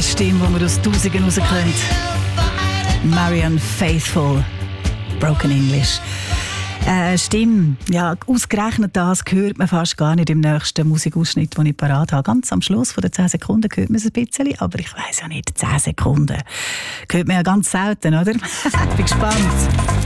Eine Stimme, die man aus Tausenden rauskennt. Marianne Faithfull, Broken English. Stimme, ja, ausgerechnet das hört man fast gar nicht im nächsten Musikausschnitt, den ich parat habe. Ganz am Schluss von den 10 Sekunden hört man es ein bisschen, aber ich weiss ja nicht, 10 Sekunden hört man ja ganz selten, oder? Ich bin gespannt.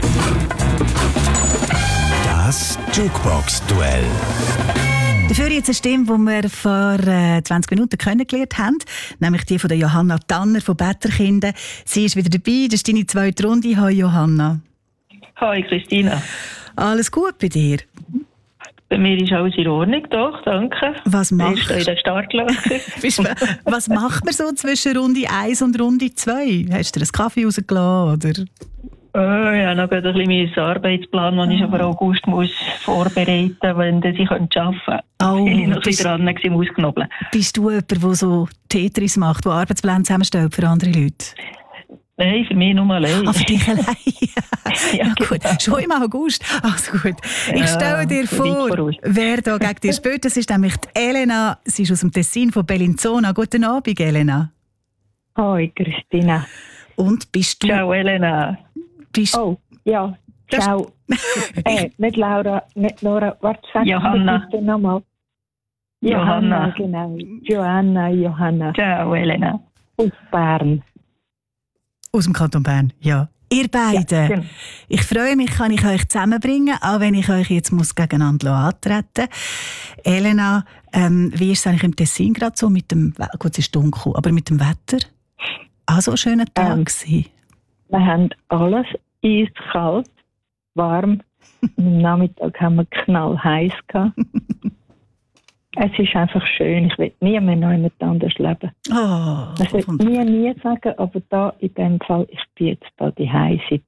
Das Jukebox-Duell. Dafür jetzt eine Stimme, die wir vor 20 Minuten kennengelernt haben, nämlich die von der Johanna Tanner von Betterkinden. Sie ist wieder dabei, das ist deine zweite Runde. Hallo Johanna. Hi Christina. Alles gut bei dir? Bei mir ist alles in Ordnung, doch, danke. Was machst Ich stehe in den Startlöchern. Was macht man so zwischen Runde 1 und Runde 2? Hast du dir einen Kaffee rausgelassen? Oder? Ja, noch ein bisschen meinen Arbeitsplan, den ich aber August muss vorbereiten muss, wenn sie arbeiten können. Oh, ich noch ein bisschen dran im Ausknobeln. Bist du jemand, der so Tetris macht, der Arbeitspläne zusammenstellt für andere Leute? Nein, für mich nur allein. Für dich allein? Ja, gut. Genau. Schon im August? Also gut. Ich stelle dir vor, wer da gegen dich spielt. Das ist nämlich die Elena. Sie ist aus dem Tessin von Bellinzona. Guten Abend, Elena. Hoi, Christina. Und bist du... Ciao, Elena. Oh, ja. Ciao. Nicht Laura, nicht Nora. Warte, sag Johanna. bitte nochmal. Johanna, genau. Johanna. Ciao, Elena. Aus Bern. Aus dem Kanton Bern, ja. Ihr beiden, Ja, genau. Ich freue mich, kann ich euch zusammenbringen, auch wenn ich euch jetzt muss gegeneinander antreten muss. Elena, wie ist es eigentlich im Tessin gerade so mit dem, gut, es ist dunkel, aber mit dem Wetter? Auch so ein schöner Tag gewesen? Wir haben alles eiskalt, warm. Am Nachmittag haben wir knallheiß gehabt. Es ist einfach schön. Ich will nie mehr noch jemand anders leben. Oh, Ich will nie sagen, aber da in dem Fall, ich bin jetzt da die Heise.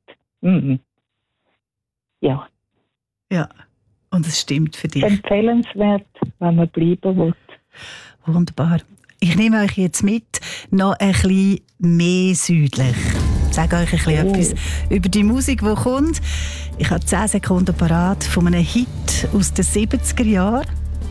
Ja. Ja, und es stimmt für dich. Empfehlenswert, wenn man bleiben will. Wunderbar. Ich nehme euch jetzt mit, noch ein bisschen mehr südlich. Ich sage euch ein bisschen etwas über die Musik, die kommt. Ich habe 10 Sekunden parat von einem Hit aus den 70er Jahren.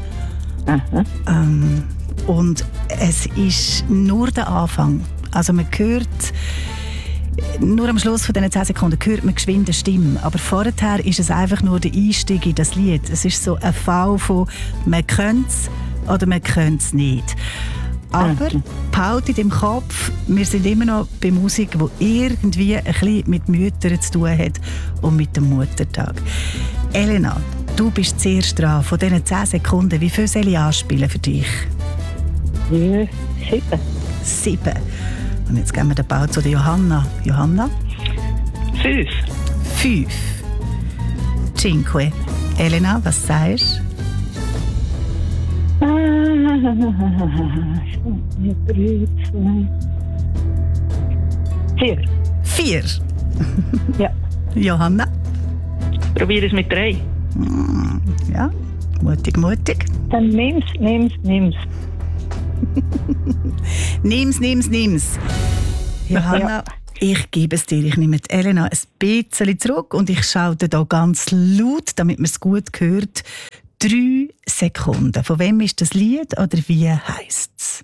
Und es ist nur der Anfang. Also man hört, nur am Schluss von diesen 10 Sekunden hört man geschwind eine Stimme. Aber vorher ist es einfach nur der Einstieg in das Lied. Es ist so ein Fall von man könnte es oder man könnte es nicht. Aber behaltet im Kopf, wir sind immer noch bei Musik, die irgendwie ein bisschen mit Müttern zu tun hat und mit dem Muttertag. Elena, du bist zuerst dran. Von diesen 10 Sekunden, wie viel soll ich anspielen für dich? 7. 7. Und jetzt geben wir den Ball zu der Johanna. Johanna? 5. 5. Cinque. Elena, was sagst du? 4. 4. Ja. Johanna? Probier es mit 3. Ja, mutig. Dann nimm's. Nimm's. Johanna, Ja. ich gebe es dir. Ich nehme die Elena ein bisschen zurück und ich schalte da ganz laut, damit man es gut hört. 3 Sekunden. Von wem ist das Lied oder wie heisst es?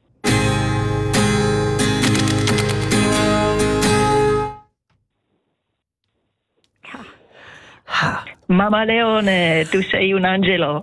Ha. Mamma Leone, tu sei un angelo.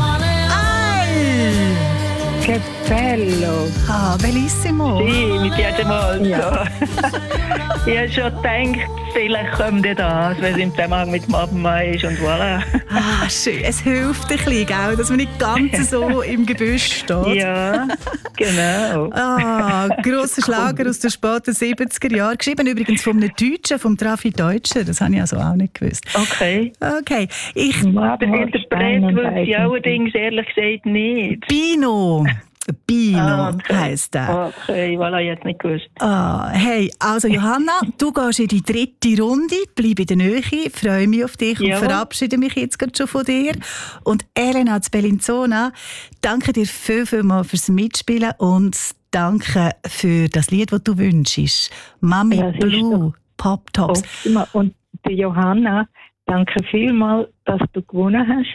Che bello! Ah, bellissimo. Sì, mi piace molto. Ja. Ich habe schon gedacht, vielleicht kommt das, wenn es im Zusammenhang mit Mama ist und voilà. Ah, schön. Es hilft ein bisschen, gell, dass man nicht ganz so im Gebüsch steht. Ja, genau. Ah, grosser Schlager aus den späten 70er Jahren. Geschrieben übrigens von einem Deutschen, vom Trafi Deutscher. Das habe ich also auch nicht gewusst. Okay. Okay. Der Interpret wüsste ich allerdings ehrlich gesagt nicht. Bino Okay. heisst der. Okay, voilà, ich hätte es nicht gewusst. Ah, hey, also Johanna, du gehst in die 3. Runde, bleib in der Nähe, freue mich auf dich und Jawohl. verabschiede mich jetzt gerade schon von dir. Und Elena zu Bellinzona, danke dir viel mal fürs Mitspielen und danke für das Lied, das du wünschst. Mami Das ist Blue, Pop Tops. Optimal. Und die Johanna, danke vielmals, dass du gewonnen hast.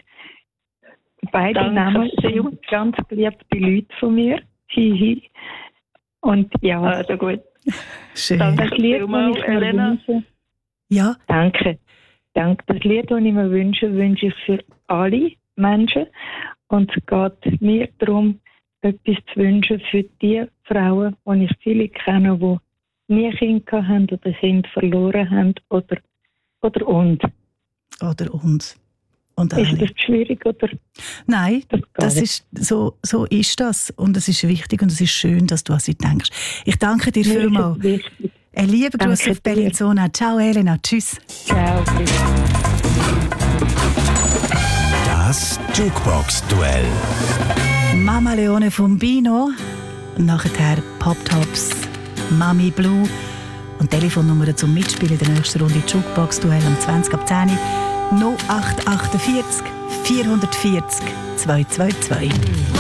Beide Danke Namen sehr. sind ganz geliebte Leute von mir. Hihi. Und ja, Also gut. Schön. Danke das Lied, vielmals, das ich mir Elena. wünsche, Ja, danke. Das Lied, das ich mir wünsche, wünsche ich für alle Menschen. Und es geht mir darum, etwas zu wünschen für die Frauen, die ich viele kenne, die nie Kinder haben oder Kinder verloren haben oder und. oder uns. Und Ist alle. das schwierig oder Nein, das geht? ist, so ist das. Und es ist wichtig und es ist schön, dass du an sie denkst. Ich danke dir Mir ist es vielmals. wichtig. Ein lieber Gruß Danke auf Bellinzona. Ciao, Elena. Tschüss. Ciao. Das Jukebox-Duell. Mama Leone vom Bino. Nachher Pop Tops, Mami Blue. Und Telefonnummer zum Mitspielen in der nächsten Runde Jukebox-Duell am 20 ab 10 0848 440 222.